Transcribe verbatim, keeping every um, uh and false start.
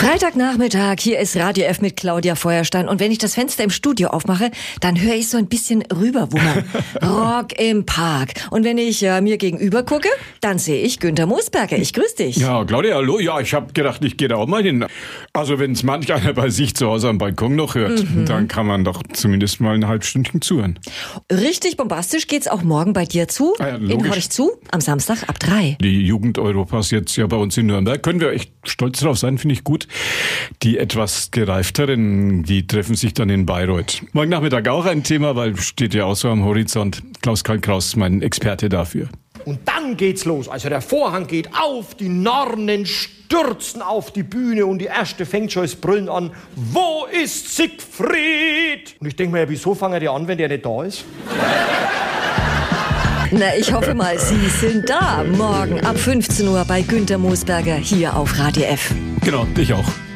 Freitagnachmittag, hier ist Radio F mit Claudia Feuerstein. Und wenn ich das Fenster im Studio aufmache, dann höre ich so ein bisschen rüberwummern. Rock im Park. Und wenn ich äh, mir gegenüber gucke, dann sehe ich Günther Moosberger. Ich grüße dich. Ja, Claudia, hallo. Ja, ich habe gedacht, ich gehe da auch mal hin. Also wenn es manch einer bei sich zu Hause am Balkon noch hört, mhm. dann kann man doch zumindest mal ein halbes Stündchen zuhören. Richtig bombastisch geht's auch morgen bei dir zu. Ah ja, in Horch zu, am Samstag ab drei. Die Jugend Europas jetzt ja bei uns in Nürnberg. Können wir echt stolz drauf sein, finde ich gut. Die etwas gereifteren, die treffen sich dann in Bayreuth. Morgen Nachmittag auch ein Thema, weil steht ja auch so am Horizont. Klaus-Karl Kraus, mein Experte dafür. Und dann geht's los. Also der Vorhang geht auf, die Narren stürzen auf die Bühne und die erste fängt schon das Brüllen an. Wo ist Siegfried? Und ich denke mir, ja, wieso fangen die an, wenn der nicht da ist? Na, ich hoffe mal, Sie sind da. Morgen ab fünfzehn Uhr bei Günther Moosberger hier auf Radio F. Genau, ich auch.